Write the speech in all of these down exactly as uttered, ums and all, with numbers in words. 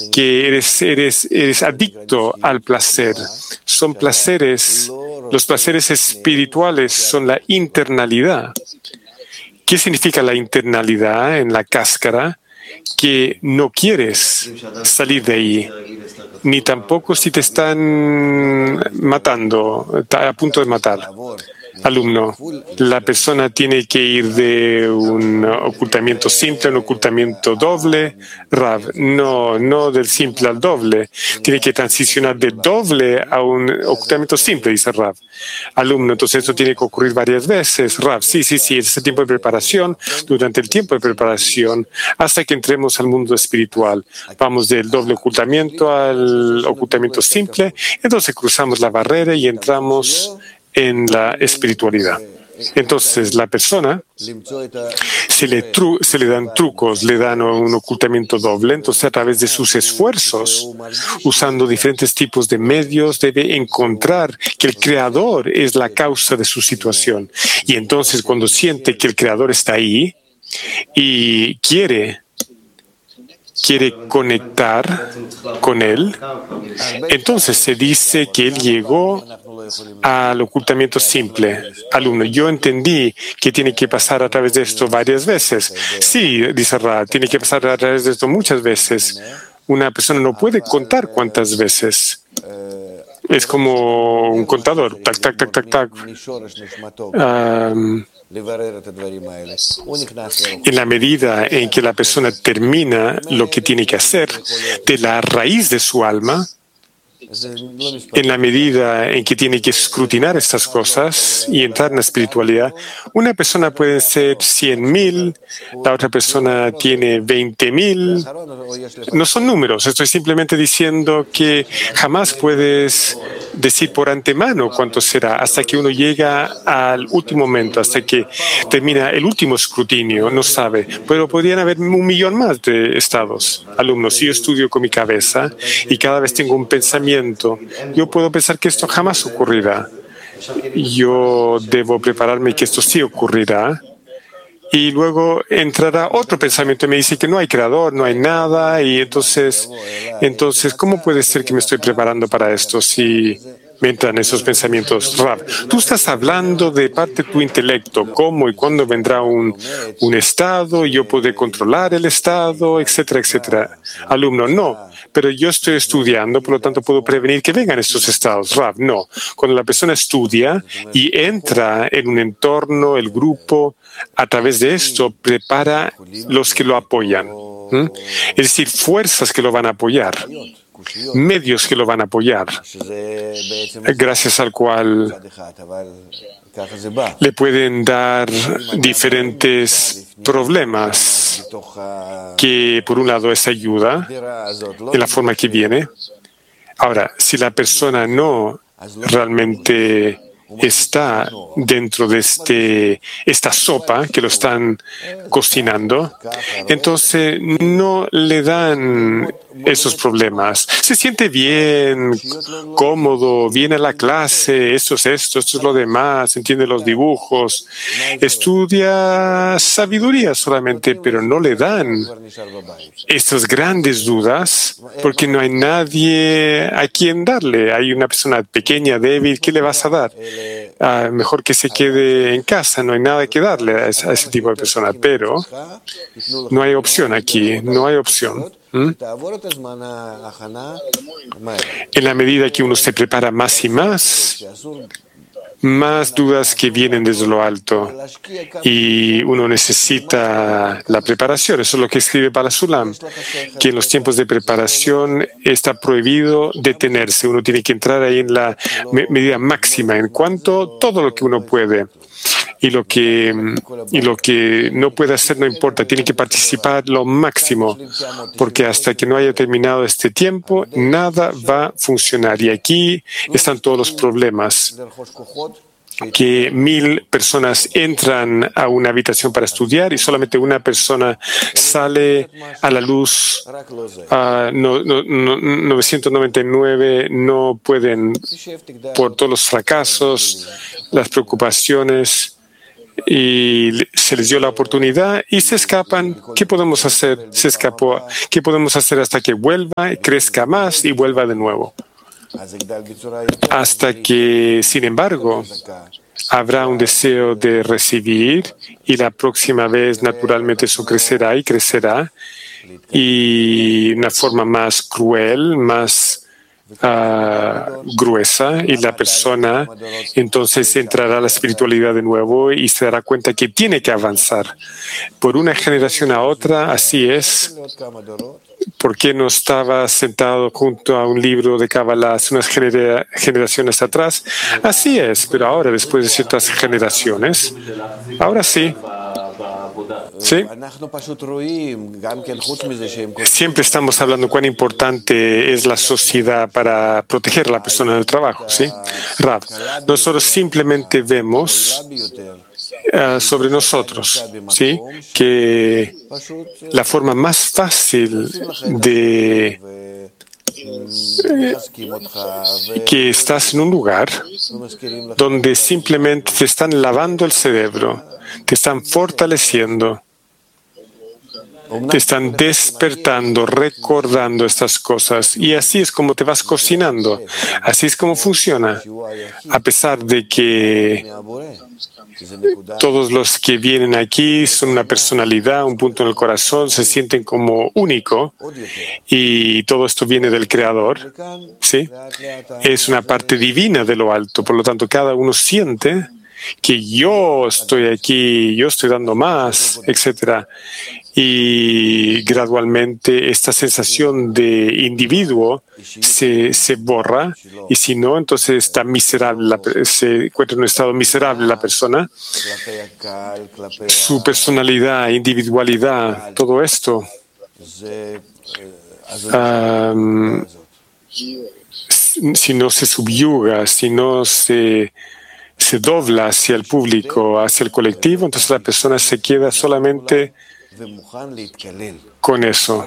que eres, eres, eres adicto al placer. Son placeres, los placeres espirituales son la internalidad. ¿Qué significa la internalidad en la cáscara? Que no quieres salir de ahí, ni tampoco si te están matando, a punto de matar. Alumno, la persona tiene que ir de un ocultamiento simple a un ocultamiento doble. Rav, no, no del simple al doble. Tiene que transicionar de doble a un ocultamiento simple, dice Rav. Alumno, entonces esto tiene que ocurrir varias veces. Rav, sí, sí, sí, es el tiempo de preparación, durante el tiempo de preparación, hasta que entremos al mundo espiritual. Vamos del doble ocultamiento al ocultamiento simple, entonces cruzamos la barrera y entramos en la espiritualidad. Entonces, la persona, se le, tru se le dan trucos, le dan un ocultamiento doble, entonces a través de sus esfuerzos, usando diferentes tipos de medios, debe encontrar que el Creador es la causa de su situación. Y entonces, cuando siente que el Creador está ahí y quiere quiere conectar con Él, entonces se dice que Él llegó al ocultamiento simple. Alumno, yo entendí que tiene que pasar a través de esto varias veces. Sí, dice Ra, tiene que pasar a través de esto muchas veces. Una persona no puede contar cuántas veces. Es como un contador. Tac, tac, tac, tac, tac. Um, en la medida en que la persona termina lo que tiene que hacer de la raíz de su alma, en la medida en que tiene que escrutinar estas cosas y entrar en la espiritualidad, una persona puede ser cien mil, la otra persona tiene veinte mil. No son números, estoy simplemente diciendo que jamás puedes decir por antemano cuánto será hasta que uno llega al último momento, hasta que termina el último escrutinio, no sabe. Pero podrían haber un millón más de estados. Alumnos, si yo estudio con mi cabeza y cada vez tengo un pensamiento, yo puedo pensar que esto jamás ocurrirá. Yo debo prepararme que esto sí ocurrirá. Y luego entrará otro pensamiento y me dice que no hay creador, no hay nada. Y entonces, entonces ¿cómo puede ser que me estoy preparando para esto si me entran esos pensamientos? Rav, tú estás hablando de parte de tu intelecto, cómo y cuándo vendrá un, un estado, y yo podré controlar el estado, etcétera, etcétera. Alumno, no. Pero yo estoy estudiando, por lo tanto puedo prevenir que vengan estos estados. Rav, no. Cuando la persona estudia y entra en un entorno, el grupo, a través de esto prepara los que lo apoyan. ¿Mm? Es decir, fuerzas que lo van a apoyar, medios que lo van a apoyar, gracias al cual le pueden dar diferentes problemas que, por un lado, es ayuda en la forma que viene. Ahora, si la persona no realmente está dentro de este, esta sopa que lo están cocinando, entonces no le dan esos problemas. Se siente bien, cómodo, viene a la clase, esto es esto, esto es lo demás, entiende los dibujos, estudia sabiduría solamente, pero no le dan estas grandes dudas porque no hay nadie a quien darle. Hay una persona pequeña, débil, ¿qué le vas a dar? Ah, mejor que se quede en casa, no hay nada que darle a ese, a ese tipo de persona, pero no hay opción aquí, no hay opción. ¿Mm? En la medida que uno se prepara más y más, más dudas que vienen desde lo alto y uno necesita la preparación. Eso es lo que escribe Balasulam, que en los tiempos de preparación está prohibido detenerse. Uno tiene que entrar ahí en la me medida máxima en cuanto a todo lo que uno puede. Y lo que, y lo que no puede hacer no importa, tiene que participar lo máximo, porque hasta que no haya terminado este tiempo, nada va a funcionar. Y aquí están todos los problemas. Que mil personas entran a una habitación para estudiar y solamente una persona sale a la luz. Uh, no, no, no, novecientos noventa y nueve no pueden, por todos los fracasos, las preocupaciones, y se les dio la oportunidad y se escapan. ¿Qué podemos hacer? Se escapó. ¿Qué podemos hacer hasta que vuelva, crezca más y vuelva de nuevo? Hasta que, sin embargo, habrá un deseo de recibir y la próxima vez, naturalmente, eso crecerá y crecerá y una forma más cruel, más Uh, gruesa, y la persona entonces entrará a la espiritualidad de nuevo y se dará cuenta que tiene que avanzar por una generación a otra. Así es. ¿Por qué no estaba sentado junto a un libro de Kabbalah hace unas genera generaciones atrás? Así es, pero ahora, después de ciertas generaciones, ahora sí. ¿Sí? Siempre estamos hablando cuán importante es la sociedad para proteger a la persona en el trabajo, ¿sí? Rav, nosotros simplemente vemos uh, sobre nosotros, ¿sí? Que la forma más fácil de que estás en un lugar donde simplemente te están lavando el cerebro, te están fortaleciendo, te están despertando, recordando estas cosas. Y así es como te vas cocinando. Así es como funciona. A pesar de que todos los que vienen aquí son una personalidad, un punto en el corazón, se sienten como único, y todo esto viene del Creador, ¿sí? Es una parte divina de lo alto. Por lo tanto, cada uno siente que yo estoy aquí, yo estoy dando más, etcétera. Y gradualmente esta sensación de individuo se, se borra, y si no, entonces está miserable, la, se encuentra en un estado miserable la persona. Su personalidad, individualidad, todo esto um, si no se subyuga, si no se se dobla hacia el público, hacia el colectivo, entonces la persona se queda solamente con eso.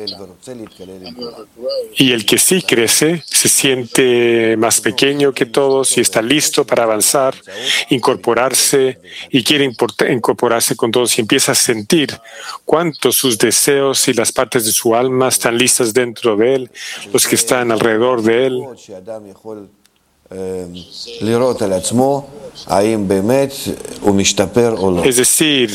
Y el que sí crece se siente más pequeño que todos y está listo para avanzar, incorporarse, y quiere incorporarse con todos, y empieza a sentir cuánto sus deseos y las partes de su alma están listas dentro de él, los que están alrededor de él. Es decir,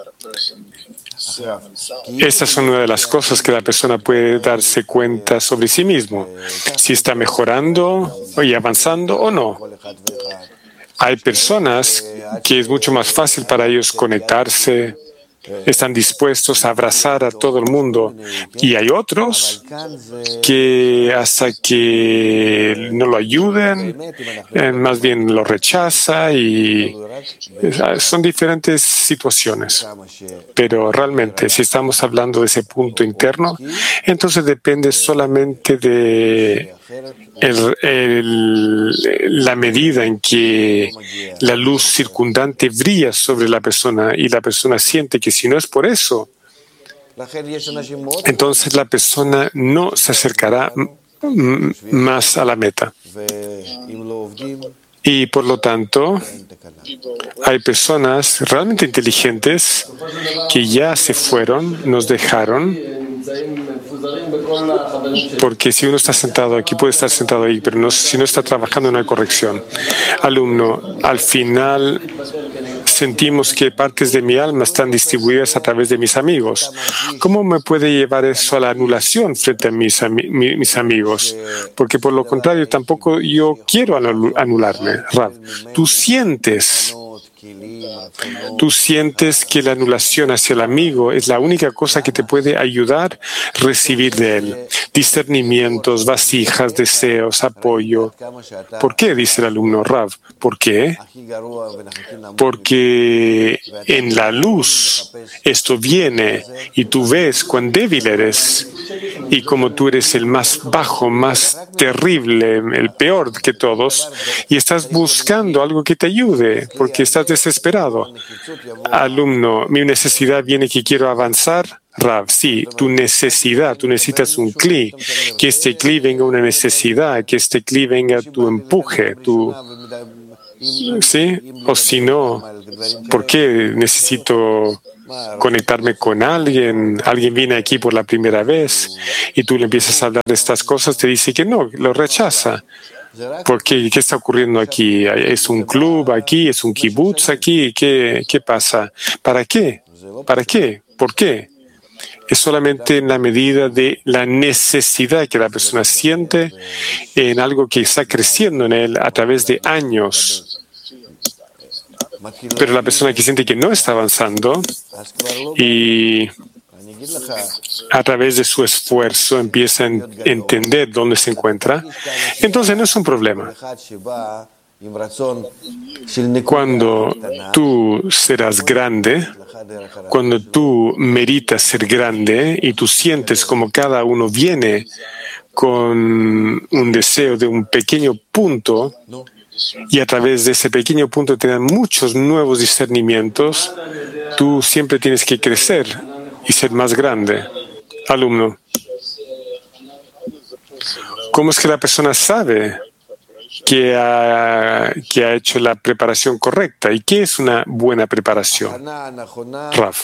estas son una de las cosas que la persona puede darse cuenta sobre sí mismo, si está mejorando y avanzando o no. Hay personas que es mucho más fácil para ellos conectarse, están dispuestos a abrazar a todo el mundo, y hay otros que hasta que no lo ayuden, más bien lo rechaza, y son diferentes situaciones. Pero realmente, si estamos hablando de ese punto interno, entonces depende solamente de El, el, la medida en que la luz circundante brilla sobre la persona, y la persona siente que si no es por eso, entonces la persona no se acercará más a la meta. Y por lo tanto, hay personas realmente inteligentes que ya se fueron, nos dejaron, porque si uno está sentado aquí, puede estar sentado ahí, pero no, si no está trabajando, no hay corrección. Alumno, al final sentimos que partes de mi alma están distribuidas a través de mis amigos. ¿Cómo me puede llevar eso a la anulación frente a mis, ami mis amigos? Porque por lo contrario, tampoco yo quiero anularme. Rav, tú sientes Tú sientes que la anulación hacia el amigo es la única cosa que te puede ayudar a recibir de él discernimientos, vasijas, deseos, apoyo. ¿Por qué? Dice el alumno Rav. ¿Por qué? Porque en la luz esto viene y tú ves cuán débil eres, y como tú eres el más bajo, más terrible, el peor que todos, y estás buscando algo que te ayude porque estás desesperado. Alumno, mi necesidad viene que quiero avanzar. Rav, sí, tu necesidad, tú necesitas un cli, que este cli venga una necesidad, que este cli venga tu empuje, tu... ¿sí? O si no, ¿por qué necesito conectarme con alguien? Alguien viene aquí por la primera vez y tú le empiezas a hablar de estas cosas, te dice que no, lo rechaza. ¿Por qué? ¿Qué está ocurriendo aquí? ¿Es un club aquí? ¿Es un kibutz aquí? ¿Qué, qué pasa? ¿Para qué? ¿Para qué? ¿Por qué? Es solamente en la medida de la necesidad que la persona siente en algo que está creciendo en él a través de años. Pero la persona que siente que no está avanzando y a través de su esfuerzo empieza a entender dónde se encuentra, entonces no es un problema. Cuando tú serás grande, cuando tú meritas ser grande y tú sientes como cada uno viene con un deseo de un pequeño punto y a través de ese pequeño punto te dan muchos nuevos discernimientos, tú siempre tienes que crecer y ser más grande. Alumno, ¿cómo es que la persona sabe que ha, que ha hecho la preparación correcta? ¿Y qué es una buena preparación? Raf.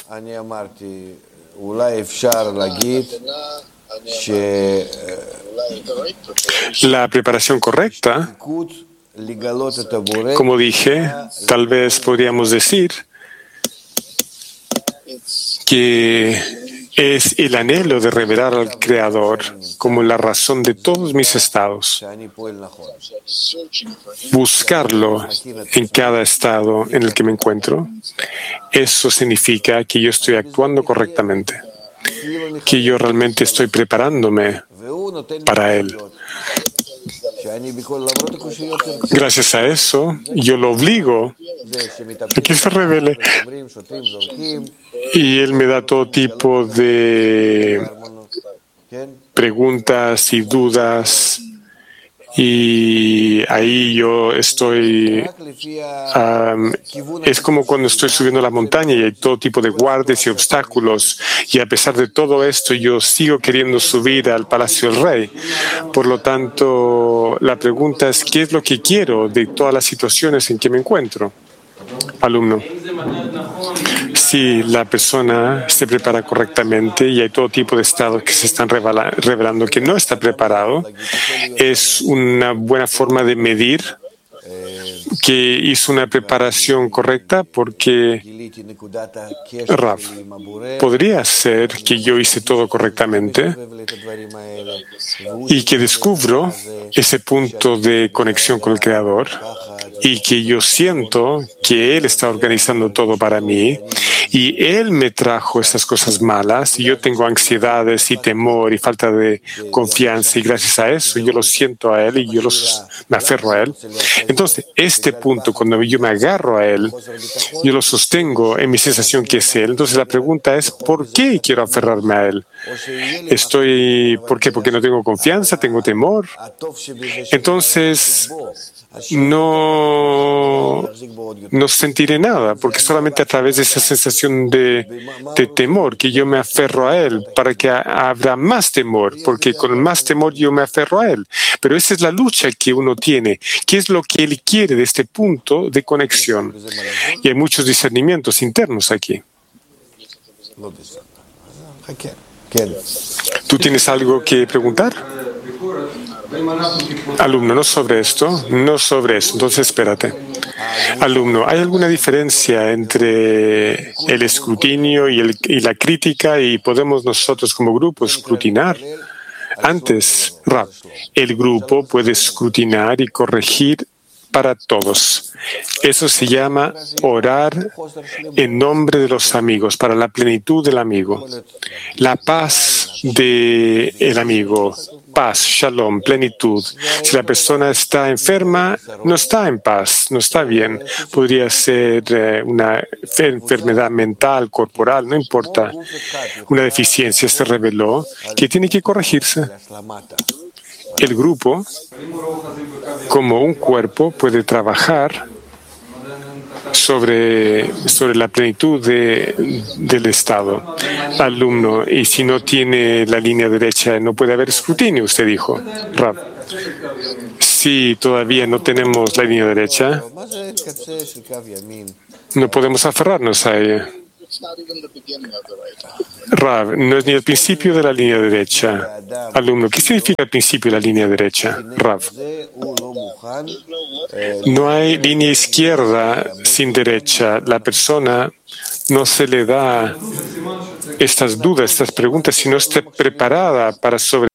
La preparación correcta, como dije, tal vez podríamos decir que es el anhelo de revelar al Creador como la razón de todos mis estados. Buscarlo en cada estado en el que me encuentro, eso significa que yo estoy actuando correctamente, que yo realmente estoy preparándome para Él. Gracias a eso, yo lo obligo a que se revele. Y Él me da todo tipo de preguntas y dudas. Y ahí yo estoy, um, es como cuando estoy subiendo la montaña y hay todo tipo de guardias y obstáculos. Y a pesar de todo esto, yo sigo queriendo subir al Palacio del Rey. Por lo tanto, la pregunta es, ¿qué es lo que quiero de todas las situaciones en que me encuentro? Alumno, si la persona se prepara correctamente y hay todo tipo de estados que se están revelando que no está preparado, es una buena forma de medir que hizo una preparación correcta, porque Rav, podría ser que yo hice todo correctamente y que descubro ese punto de conexión con el Creador y que yo siento que Él está organizando todo para mí y Él me trajo estas cosas malas y yo tengo ansiedades y temor y falta de confianza y gracias a eso yo lo siento a Él y yo los, me aferro a Él. Entonces, este punto, cuando yo me agarro a Él, yo lo sostengo en mi sensación que es Él. Entonces la pregunta es, ¿por qué quiero aferrarme a Él? Estoy, ¿por qué? Porque no tengo confianza, tengo temor. Entonces, no, no sentiré nada, porque solamente a través de esa sensación de, de temor que yo me aferro a Él, para que habrá más temor, porque con más temor yo me aferro a Él. Pero esa es la lucha que uno tiene. ¿Qué es lo que Él quiere de este punto de conexión? Y hay muchos discernimientos internos aquí. ¿Tú tienes algo que preguntar? Alumno, no sobre esto, no sobre eso. Entonces, espérate. Alumno, ¿hay alguna diferencia entre el escrutinio y, el, y la crítica y podemos nosotros como grupo escrutinar? Antes, Rab, el grupo puede escrutinar y corregir para todos. Eso se llama orar en nombre de los amigos, para la plenitud del amigo. La paz del amigo, paz, shalom, plenitud. Si la persona está enferma, no está en paz, no está bien. Podría ser eh, una enfermedad mental, corporal, no importa. Una deficiencia se reveló que tiene que corregirse. El grupo, como un cuerpo, puede trabajar sobre, sobre la plenitud de, del Estado. Alumno, y si no tiene la línea derecha, no puede haber escrutinio, usted dijo. Rav. Si todavía no tenemos la línea derecha, no podemos aferrarnos a ella. Rav, no es ni el principio de la línea derecha. Alumno, ¿qué significa el principio de la línea derecha? Rav. No hay línea izquierda sin derecha. La persona no se le da estas dudas, estas preguntas, si no está preparada para sobre